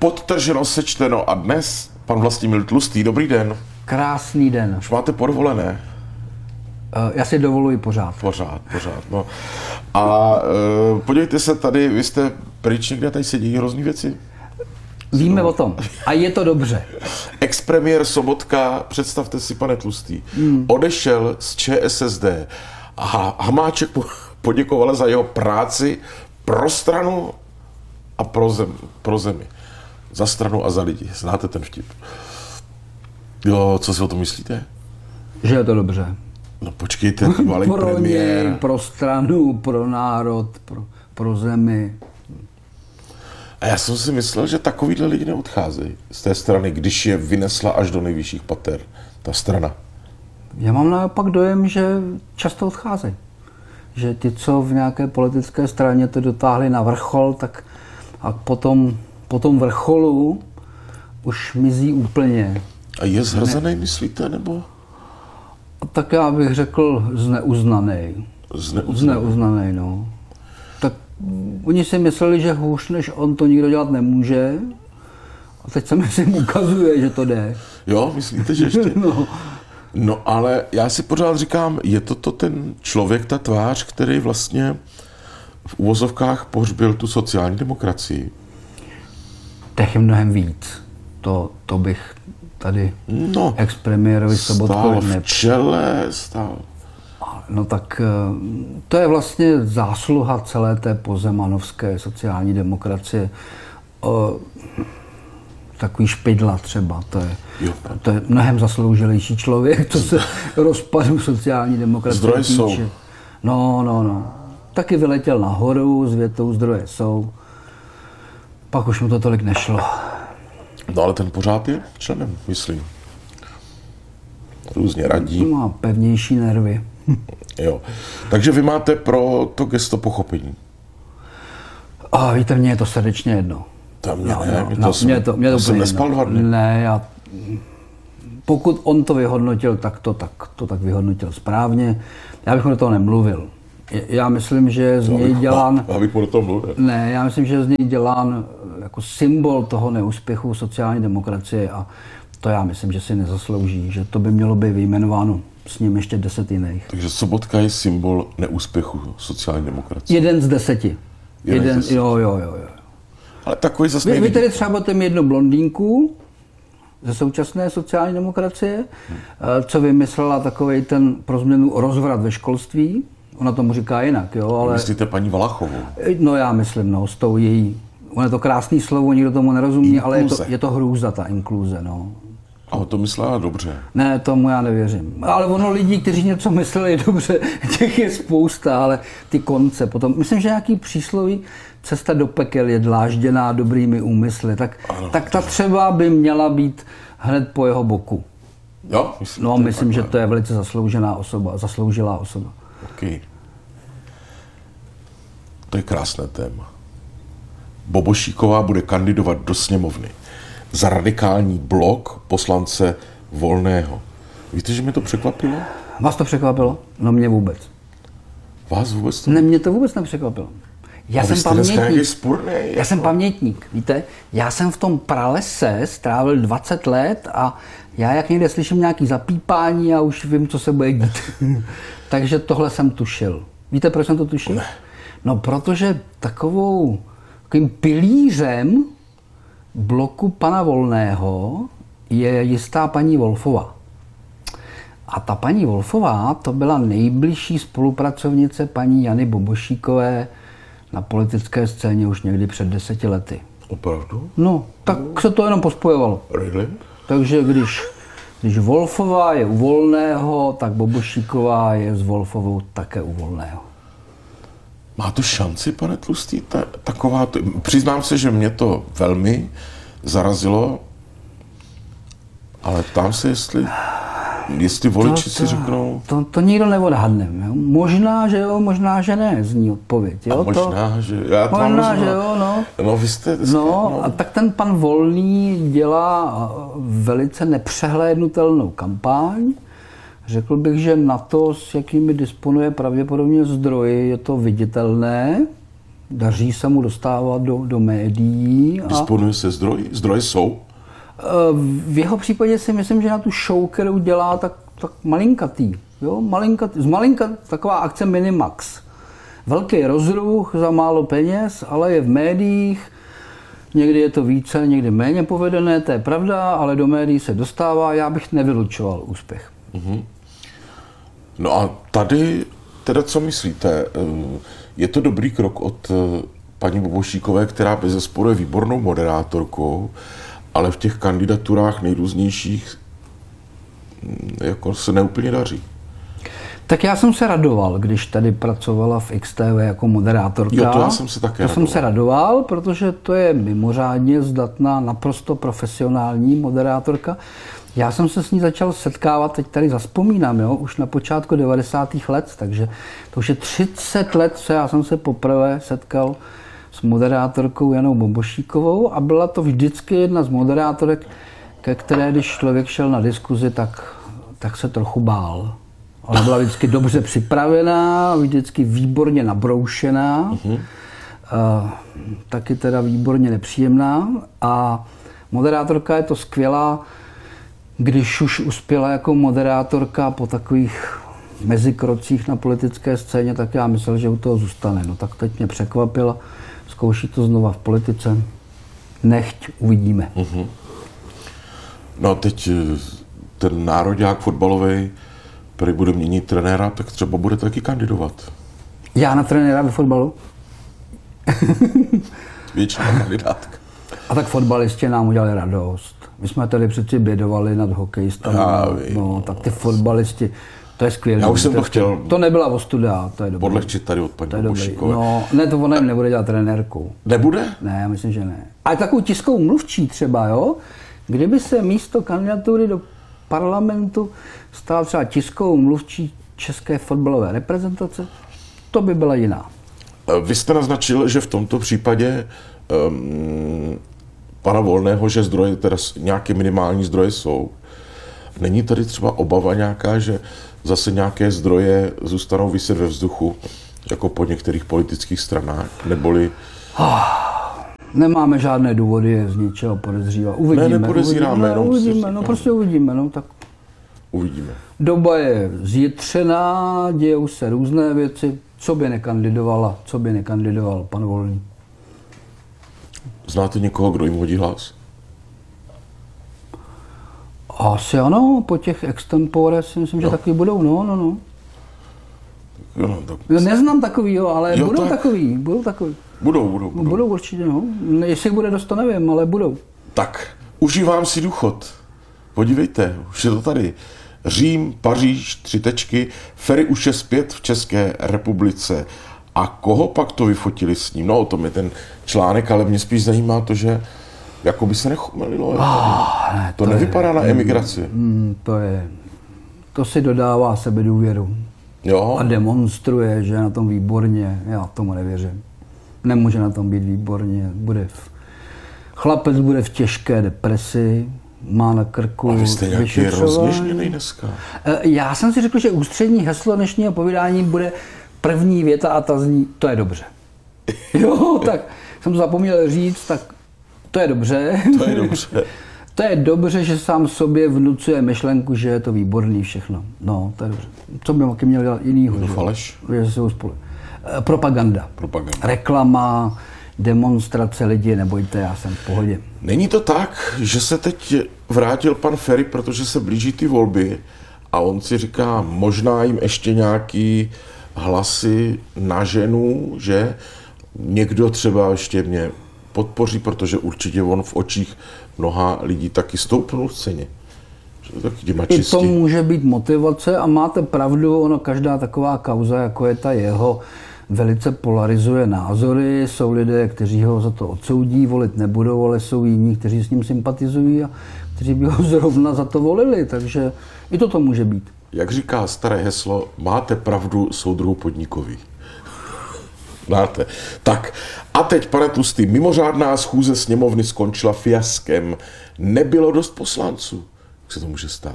podtrženo, sečteno a dnes pan Vlastimil Tlustý, dobrý den. Krásný den. Už máte podovolené? Já si dovoluji pořád. Pořád, no. A podívejte se tady, vy jste pryč někde, tady se dějí hrozný věci. Víme o tom. A je to dobře. Expremiér Sobotka, představte si, pane Tlustý, odešel z ČSSD a Hamáček poděkoval za jeho práci pro stranu a pro zemi. Za stranu a za lidi. Znáte ten vtip? Jo, co si o tom myslíte? Že je to dobře. No počkejte, bývalý premiér. Něj, pro stranu, pro národ, pro zemi. A já jsem si myslel, že takovýhle lidi neodcházejí z té strany, když je vynesla až do nejvyšších pater, ta strana. Já mám naopak dojem, že často odcházejí. Že ti, co v nějaké politické straně to dotáhli na vrchol, tak a po tom vrcholu už mizí úplně. A je zhrzený, myslíte, nebo? Tak já bych řekl zneuznaný. Zneuznaný, no. Tak oni si mysleli, že hůř než on to nikdo dělat nemůže. A teď se mi ukazuje, že to jde. Jo, myslíte, že ještě? No, ale já si pořád říkám, je to ten člověk, ta tvář, který vlastně v uvozovkách pohřbil tu sociální demokracii. Těch je mnohem víc. To bych tady expremiérovi Sobotkovi v čele, No tak to je vlastně zásluha celé té pozemanovské sociální demokracie. Takový Špidla třeba, to je mnohem zasloužilejší člověk, co se rozpadu sociální demokracie zdroje týče. Jsou. No. Taky vyletěl nahoru s větou zdroje jsou. Pak už mu to tolik nešlo. No ale ten pořád je členem, myslím. Různě radí. Má pevnější nervy. Jo. Takže vy máte pro to gesto pochopení. A víte, mně je to srdečně jedno. To mě Mě to jsem nespal 2 dny. Ne, pokud on to vyhodnotil, tak to tak vyhodnotil správně. Já bych mu do toho nemluvil. Já myslím, že z něj dělán... Abych mu do toho mluvil. Ne, já myslím, že z něj dělán jako symbol toho neúspěchu sociální demokracie a to já myslím, že si nezaslouží, že to by mělo být vyjmenováno s ním ještě 10 jiných. Takže Sobotka je symbol neúspěchu sociální demokracie. 1 z 10. Jo. Ale takový zase Vy tedy třeba budete mít jednu blondýnku ze současné sociální demokracie, co vymyslela takovej ten pro změnu rozvrat ve školství. Ona tomu říká jinak, jo, ale... Myslíte paní Valachovou? No já myslím, s tou její... Ono je to krásný slovo, nikdo tomu nerozumí, ale je to hrůza, ta inkluze, no. A to myslela dobře. Ne, tomu já nevěřím. Ale ono lidí, kteří něco mysleli dobře, těch je spousta, ale ty konce potom... Myslím, že nějaký přísloví cesta do pekel je dlážděná dobrými úmysly, tak ta třeba by měla být hned po jeho boku. Jo? Myslím, že to je velice zasloužilá osoba. Okay. To je krásné téma. Bobošíková bude kandidovat do sněmovny za radikální blok poslance Volného. Víte, že mě to překvapilo? Vás to překvapilo? No mě vůbec. Vás vůbec to? Ne, mě to vůbec nepřekvapilo. Já jsem pamětník, víte? Já jsem v tom pralese strávil 20 let a já jak někde slyším nějaký zapípání a už vím, co se bude dít. Takže tohle jsem tušil. Víte, proč jsem to tušil? Ne. No, protože takovým pilířem bloku pana Volného je jistá paní Wolfová. A ta paní Wolfová to byla nejbližší spolupracovnice paní Jany Bobošíkové na politické scéně už někdy před 10 lety. Opravdu? No, tak se to jenom pospojovalo. Really? Takže když Wolfová je u Volného, tak Bobošíková je s Wolfovou také u Volného. Má to šanci, pane Tlustý? Přiznám se, že mě to velmi zarazilo, ale ptám se, jestli voliči si řeknou... To nikdo neodhadne. Možná, že jo, možná, že ne, zní odpověď. Jo? Možná, že jo, no. No, vy jste... A tak ten pan Volný dělá velice nepřehlédnutelnou kampaň. Řekl bych, že na to, s jakými disponuje pravděpodobně zdroji, je to viditelné. daří se mu dostávat do médií. Disponuje se zdroji? Zdroje jsou? V jeho případě si myslím, že na tu show, kterou dělá, tak malinkatý. Jo? Taková akce Minimax. Velký rozruch za málo peněz, ale je v médiích. Někdy je to více, někdy méně povedené, to je pravda, ale do médií se dostává. Já bych nevylučoval úspěch. No a tady, teda co myslíte? Je to dobrý krok od paní Bobošíkové, která bezesporu je výbornou moderátorkou, ale v těch kandidaturách nejrůznějších jako se neúplně daří. Tak já jsem se radoval, když tady pracovala v XTV jako moderátorka. Jo, to já jsem se také radoval. Jsem se radoval, protože to je mimořádně zdatná, naprosto profesionální moderátorka. Já jsem se s ní začal setkávat, teď tady zazpomínám, jo, už na počátku 90. let, takže to už je 30 let, co já jsem se poprvé setkal s moderátorkou Janou Bobošíkovou a byla to vždycky jedna z moderátorek, ke které, když člověk šel na diskuzi, tak se trochu bál. Ona byla vždycky dobře připravená, vždycky výborně nabroušená, taky teda výborně nepříjemná a moderátorka je to skvělá, když už uspěla jako moderátorka po takových mezikrocích na politické scéně, tak já myslel, že u toho zůstane. No tak teď mě překvapila, zkouší to znova v politice. Nechť uvidíme. No a teď ten nároďák fotbalový, který bude měnit trenéra, tak třeba bude taky kandidovat. Já na trenéra ve fotbalu? Většiná kandidátka. A tak fotbalisti nám udělali radost. My jsme tady přeci bědovali nad hokejistami. No, tak ty fotbalisti, to je skvělé. Já už jsem to chtěl. To nebyla ostuda, to je dobré. Podlehčit tady od paní Bobošíkové. No, ne, to ona jim nebude dělat trenérku. Nebude? Ne, já myslím, že ne. Ale takovou tiskovou mluvčí třeba, jo? Kdyby se místo kandidatury do parlamentu stala třeba tiskovou mluvčí české fotbalové reprezentace, to by byla jiná. Vy jste naznačil, že v tomto případě pana Volného, že zdroje, teda nějaké minimální zdroje jsou. Není tady třeba obava nějaká, že zase nějaké zdroje zůstanou viset ve vzduchu, jako po některých politických stranách, neboli... Nemáme žádné důvody je z ničeho podezřívat. Uvidíme. Ne, nepodezíráme. Uvidíme, prostě uvidíme. No, tak. Uvidíme. Doba je zjitřená, dějou se různé věci. Co by nekandidoval pan Volný? Znáte někoho, kdo jim hodí hlas? Asi ano, po těch extempore si myslím, že taky budou, no. Jo, tak... Neznám takovýho, ale jo, budou tak... takový. Budou určitě, no. Jestli bude dost, to nevím, ale budou. Tak, užívám si důchod. Podívejte, už je to tady. Řím, Paříž, 3 tečky, Ferry už je zpět v České republice. A koho pak to vyfotili s ním? No, o tom je ten článek, ale mě spíš zajímá to, že jako by se nechomelilo. Ne, to nevypadá na emigraci. To si dodává sebedůvěru. Jo. A demonstruje, že je na tom výborně. Já tomu nevěřím. Nemůže na tom být výborně. Chlapec bude v těžké depresi, má na krku. A vy jste nějaký rozněžněnej dneska. Já jsem si řekl, že ústřední heslo dnešního povídání bude první věta a ta zní, to je dobře. Jo, tak jsem to zapomněl říct, tak to je dobře. To je dobře. To je dobře, že sám sobě vnucuje myšlenku, že je to výborný všechno. No, to je dobře. Co by taky měl dělat jinýho? No, faleš. Propaganda. Reklama, demonstrace lidi, nebojte, já jsem v pohodě. Není to tak, že se teď vrátil pan Ferry, protože se blíží ty volby a on si říká, možná jim ještě nějaký hlasy na ženu, že někdo třeba ještě mě podpoří, protože určitě on v očích mnoha lidí taky stoupnul v ceně. I to může být motivace a máte pravdu, ono každá taková kauza, jako je ta jeho, velice polarizuje názory. Jsou lidé, kteří ho za to odsoudí, volit nebudou, ale jsou jiní, kteří s ním sympatizují a kteří by ho zrovna za to volili, takže i toto může být. Jak říká staré heslo, máte pravdu, soudruhu Podnikový. Máte. Tak a teď, pane Tlustý, mimořádná schůze sněmovny skončila fiaskem. Nebylo dost poslanců. Jak se to může stát?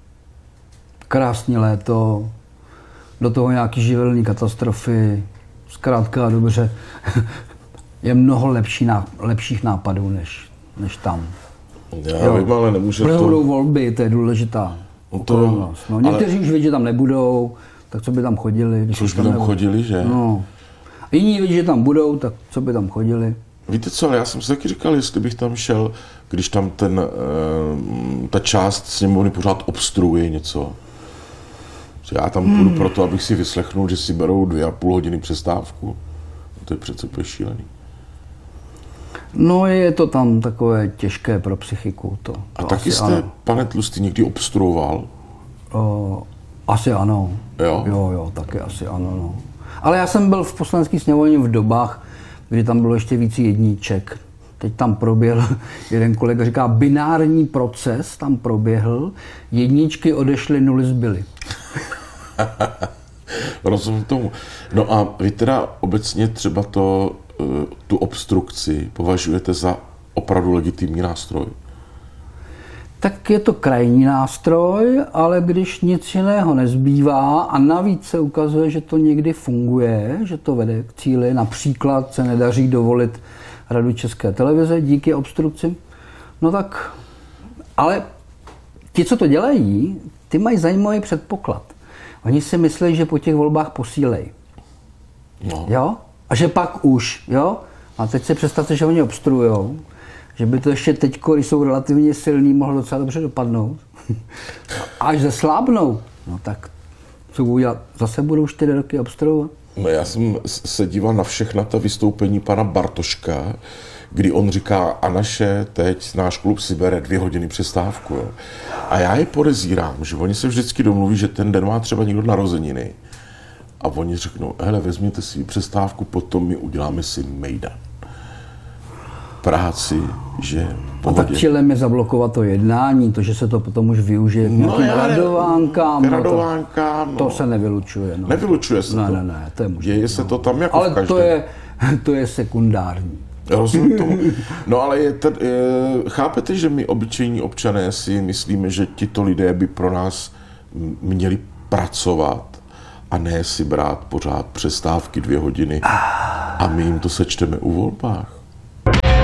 Krásné léto, do toho nějaký živelní katastrofy, zkrátka dobře, je mnoho lepších nápadů, než tam. Já vím, ale nemůže to... Budou volby, to je důležitá okolnost. No, někteří už vědí, že tam nebudou, tak co by tam chodili? Co už by tam chodili, že? No. A jiní vědí, že tam budou, tak co by tam chodili? Víte co, ale já jsem si taky říkal, jestli bych tam šel, když tam ta část sněmovny pořád obstruuje něco. Já tam půjdu proto, abych si vyslechnul, že si berou 2,5 hodiny přestávku. To je přece úplně šílený. No je to tam takové těžké pro psychiku. To a taky jste, ano. Pane Tlustý, někdy obstruoval? Asi ano. Jo, taky asi ano. No. Ale já jsem byl v poslanecké sněmovně v dobách, kdy tam bylo ještě víc jedniček. Teď tam proběhl, jeden kolega říká, binární proces tam proběhl, jedničky odešly, nuly zbyly. Rozumím tomu. No a vy teda obecně třeba tu obstrukci považujete za opravdu legitimní nástroj? Tak je to krajní nástroj, ale když nic jiného nezbývá a navíc se ukazuje, že to někdy funguje, že to vede k cíli, například se nedaří dovolit Radu České televize díky obstrukcím, no tak, ale ti, co to dělají, ty mají zajímavý předpoklad. Oni si myslí, že po těch volbách posílej. No. Jo? A že pak už, jo? A teď si představte, že oni obstrujou, že by to ještě teď, když jsou relativně silní, mohlo docela dobře dopadnout. A až zeslábnou, no tak co udělat? Zase budou 4 roky obstruovat? No já jsem se díval na všechna ta vystoupení pana Bartoška, kdy on říká, a teď náš klub si bere 2 hodiny přestávku. Jo. A já je podezírám, že oni se vždycky domluví, že ten den má třeba někdo narozeniny. A oni řeknou, hele, vezměte si přestávku, potom my uděláme si mejdan. Práci, že pohodě. A tak cílem je zablokovat to jednání, to, že se to potom už využije k nějakým radovánkám. To se nevylučuje. No. Nevylučuje se to? Ne, to je možné. Děje se to tam jako ale v každém. to je sekundární. Rozumím tomu. No ale chápete, že my obyčejní občané si myslíme, že tito lidé by pro nás měli pracovat a ne si brát pořád přestávky 2 hodiny a my jim to sečteme u volbách.